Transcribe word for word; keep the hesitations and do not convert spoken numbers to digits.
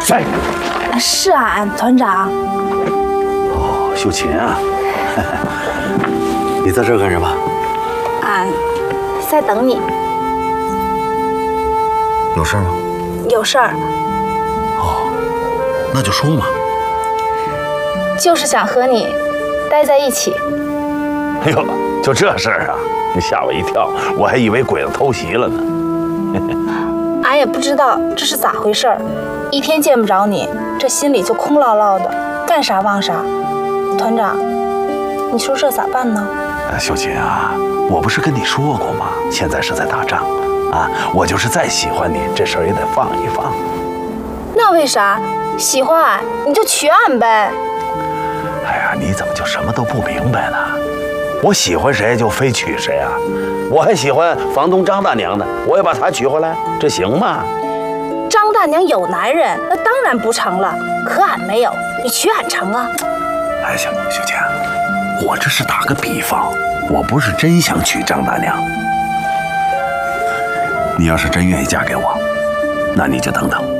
在。 是俺团长。 哦，秀琴啊，你在这儿干什么？ 俺在等你。 有事吗？ 有事儿。 哦，那就说嘛。 就是想和你待在一起。 哎呦，就这事儿啊！你吓我一跳，我还以为鬼子偷袭了呢。 俺也不知道这是咋回事儿，一天见不着你，这心里就空落落的，干啥忘啥。团长，你说这咋办呢？ 秀琴啊，我不是跟你说过吗？现在是在打仗，啊，我就是再喜欢你，这事儿也得放一放。 那为啥？喜欢俺你就娶俺呗。 哎呀，你怎么就什么都不明白呢？我喜欢谁就非娶谁啊！我还喜欢房东张大娘呢，我也把她娶回来，这行吗？ 张大娘有男人，那当然不成了。可俺没有，你娶俺成啊？ 哎，行，秀琴，我这是打个比方，我不是真想娶张大娘。你要是真愿意嫁给我，那你就等等。